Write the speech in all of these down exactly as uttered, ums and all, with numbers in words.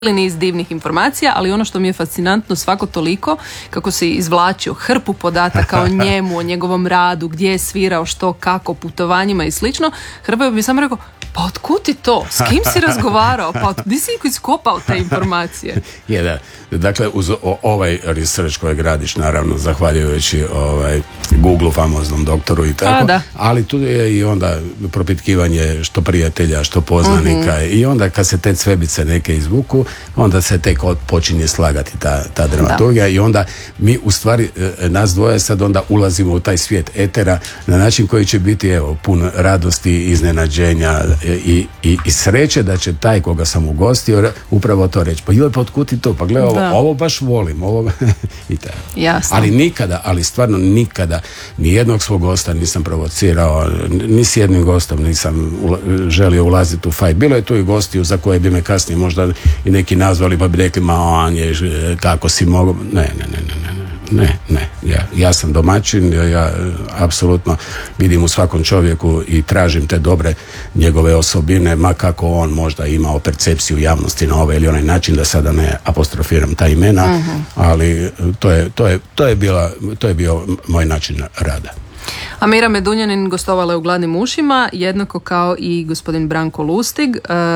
niz divnih informacija, ali ono što mi je fascinantno svako toliko, kako se izvlačio hrpu podataka o njemu, o njegovom radu, gdje je svirao, što, kako, putovanjima i slično, Hrvoje bi samo rekao, pa otkud ti to? S kim si razgovarao? Pa di si iskopao te informacije? Je, da. Dakle, uz o, ovaj research kojeg radiš, naravno, zahvaljujući ovaj, Google, famoznom doktoru i tako, A, ali tu je i onda propitkivanje što prijatelja, što poznanika, uh-huh. i onda kad se te cvebice neke izvuku, onda se tek počinje slagati ta, ta dramaturgija, da. I onda mi u stvari, nas dvoje sad onda ulazimo u taj svijet etera na način koji će biti, evo, pun radosti, iznenađenja i, i, i sreće da će taj koga sam ugostio upravo to reći. Pa joj, pa otkud ti to? Pa gle, ovo, ovo baš volim. Ovo... I tako. Jasno. Ali nikada, ali stvarno nikada ni jednog svog gosta nisam provocirao, ni s jednim gostom nisam ula, želio ulaziti u fajt. Bilo je tu i gostiju za koje bi me kasnije možda i neki nazvali pa bi rekli, ma on je, kako si mogao. Ne, ne, ne, ne, ne. Ne, ne, ja, ja sam domaćin, ja, ja apsolutno vidim u svakom čovjeku i tražim te dobre njegove osobine, ma kako on možda imao percepciju javnosti na ovaj ili onaj način, da sada ne apostrofiram ta imena, uh-huh. ali to je, to je, to je bila, to je bio moj način rada. Amira Medunjanin gostovala je u Gladnim ušima, jednako kao i gospodin Branko Lustig. E,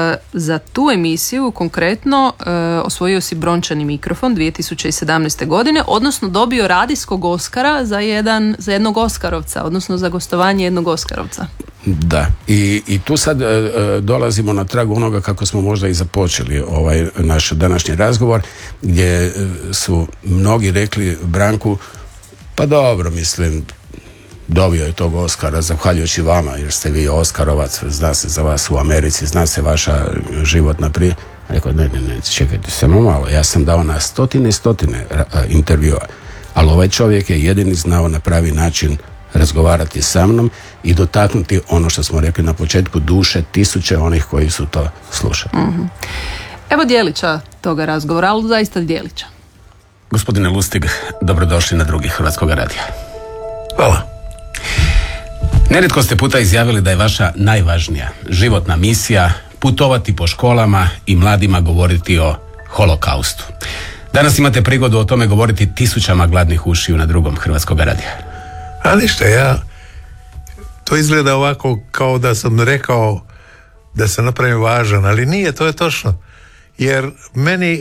za tu emisiju konkretno e, osvojio si brončani mikrofon dvije tisuće sedamnaeste. godine, odnosno dobio radijskog Oskara za, jedan, za jednog Oskarovca, odnosno za gostovanje jednog Oskarovca. Da, i, i tu sad e, dolazimo na tragu onoga kako smo možda i započeli ovaj naš današnji razgovor, gdje su mnogi rekli Branku, pa dobro, mislim, dobio je tog Oskara zahvaljujući vama, jer ste vi Oskarovac, zna se za vas u Americi, zna se vaša životna prije. Rekao, ne, ne, ne, čekajte samo malo, ja sam dao na stotine i stotine intervjua, ali ovaj čovjek je jedini znao na pravi način razgovarati sa mnom i dotaknuti ono što smo rekli na početku, duše tisuće onih koji su to slušali. Mm-hmm. Evo dijelića toga razgovora, ali zaista dijelića. Gospodine Lustig, dobrodošli na Drugi Hrvatskog radija. Hvala. Nerijetko ste puta izjavili da je vaša najvažnija životna misija putovati po školama i mladima govoriti o holokaustu. Danas imate prigodu o tome govoriti tisućama gladnih ušiju na Drugom Hrvatskog radija. A ništa, ja to izgleda ovako kao da sam rekao da se napravim važan, ali nije, to je točno. Jer meni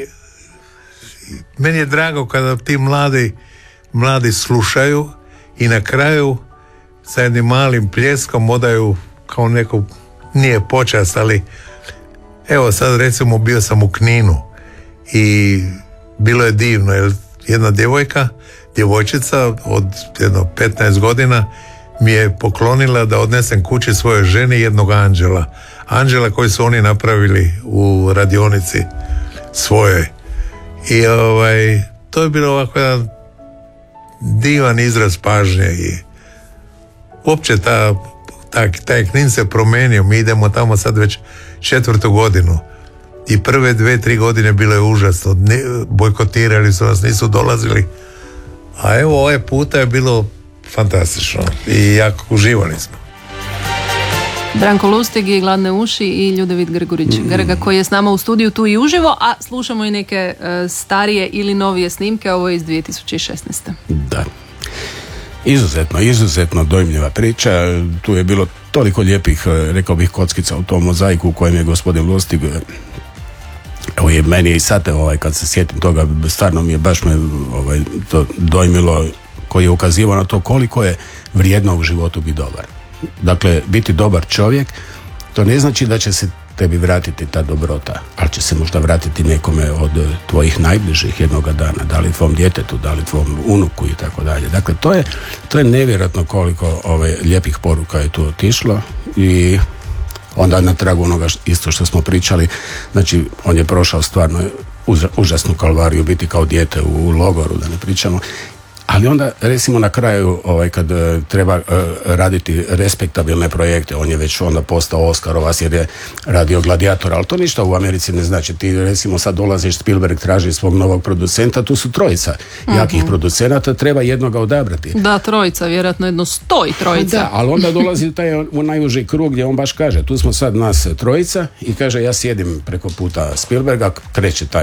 meni je drago kada ti mladi mladi slušaju i na kraju sa jednim malim pljeskom odaju kao neko, nije počast, ali evo sad recimo bio sam u Kninu i bilo je divno, jer jedna djevojka, djevojčica od jedno petnaest godina mi je poklonila da odnesem kući svojoj ženi jednog anđela. Anđela koji su oni napravili u radionici svojoj. I ovaj, to je bilo ovako jedan divan izraz pažnje i uopće ta, ta, taj Knin se promijenio, mi idemo tamo sad već četvrtu godinu i prve dve, tri godine bilo je užasno, bojkotirali su nas, nisu dolazili, a evo ovaj puta je bilo fantastično i jako uživali smo. Branko Lustig i Gladne uši i Ljudevit Grgurić mm. Grga, koji je s nama u studiju tu i uživo, a slušamo i neke uh, starije ili novije snimke, ovo je iz dvije tisuće šesnaeste. Da. Izuzetno, izuzetno dojmljiva priča. Tu je bilo toliko lijepih, rekao bih, kockica u tom mozaiku u kojem je gospodin Lustig, evo je meni i sad, ovaj, kad se sjetim toga, stvarno mi je baš me ovaj, to dojmilo, koji je ukazivao na to koliko je vrijedno u životu biti dobar. Dakle, biti dobar čovjek, to ne znači da će se tebi vratiti ta dobrota, ali će se možda vratiti nekome od tvojih najbližih jednoga dana, da li tvom djetetu, da li tvom unuku i tako dalje. Dakle, to je, to je nevjerojatno koliko ove lijepih poruka je tu otišlo i onda na tragu onoga isto što smo pričali, znači on je prošao stvarno užasnu kalvariju biti kao dijete u logoru, da ne pričamo, a Ali onda recimo na kraju ovaj, kad uh, treba uh, raditi respektabilne projekte, on je već onda postao Oskarovac jer je radio Gladiatora, ali to ništa u Americi ne znači. Ti recimo sad dolaziš, Spielberg traži svog novog producenta, tu su trojica jakih uh-huh. producenata, treba jednoga odabrati. Da, trojica, vjerojatno jedno sto i trojica. Da, ali onda dolazi taj u najuži krug gdje on baš kaže, tu smo sad nas trojica i kaže ja sjedim preko puta Spielberga, kreće taj